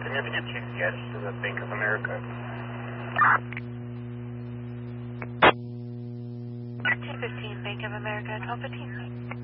Significant change, yes, to the Bank of America. 215 Bank of America, 1215.